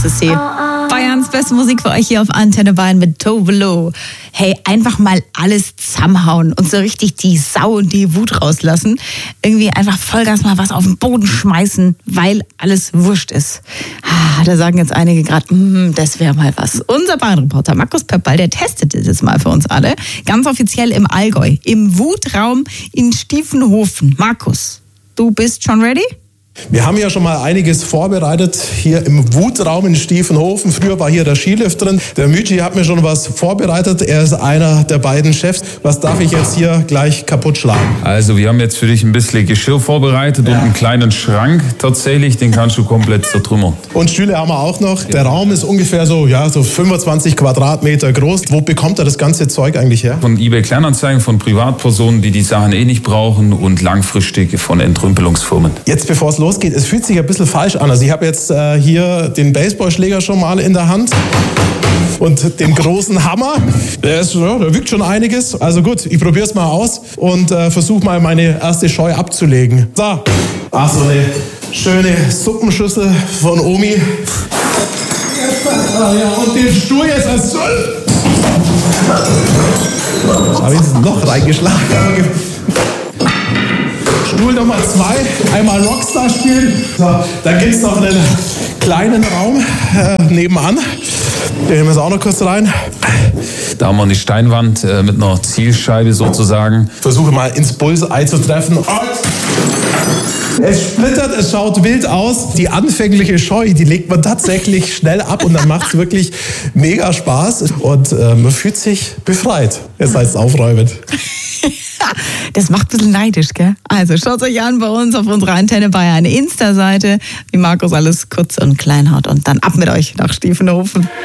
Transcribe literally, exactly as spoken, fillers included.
Ecstasy. Bayerns beste Musik für euch hier auf Antenne Bayern mit Tove Lo. Hey, einfach mal alles zusammenhauen und so richtig die Sau und die Wut rauslassen. Irgendwie einfach Vollgas mal was auf den Boden schmeißen, weil alles wurscht ist. Ah, da sagen jetzt einige gerade, mm, das wäre mal was. Unser Bahnreporter Markus Pöppal, der testet das jetzt mal für uns alle. Ganz offiziell im Allgäu, im Wutraum in Stiefenhofen. Markus, du bist schon ready? Wir haben ja schon mal einiges vorbereitet hier im Wutraum in Stiefenhofen. Früher war hier der Skilift drin. Der Müji hat mir schon was vorbereitet. Er ist einer der beiden Chefs. Was darf ich jetzt hier gleich kaputt schlagen? Also wir haben jetzt für dich ein bisschen Geschirr vorbereitet ja. und einen kleinen Schrank tatsächlich. Den kannst du komplett zertrümmern. Und Stühle haben wir auch noch. Der Raum ist ungefähr so, ja, so fünfundzwanzig Quadratmeter groß. Wo bekommt er das ganze Zeug eigentlich her? Von eBay Kleinanzeigen, von Privatpersonen, die die Sachen eh nicht brauchen und langfristig von Entrümpelungsfirmen. Jetzt bevor es losgeht, es fühlt sich ein bisschen falsch an. Also ich habe jetzt äh, hier den Baseballschläger schon mal in der Hand und den großen Hammer. Der, ist, ja, der wiegt schon einiges. Also gut, ich probiere es mal aus und äh, versuche mal meine erste Scheu abzulegen. So, ach so eine schöne Suppenschüssel von Omi. Ah, ja, und den Stuhl jetzt als Soll. Habe ich jetzt noch reingeschlagen. Stuhl Nummer zwei, einmal Rockstar spielen. So, dann gibt es noch einen kleinen Raum äh, nebenan. Den nehmen wir auch noch kurz rein. Da haben wir eine Steinwand äh, mit einer Zielscheibe sozusagen. Versuche mal ins Bullseye zu treffen. Es splittert, es schaut wild aus. Die anfängliche Scheu, die legt man tatsächlich schnell ab und dann macht es wirklich mega Spaß. Und äh, man fühlt sich befreit. Jetzt heißt es aufräumen. Das macht ein bisschen neidisch, gell? Also schaut euch an bei uns auf unserer Antenne Bayern Insta-Seite, wie Markus alles kurz und klein haut und dann ab mit euch nach Stiefenhofen.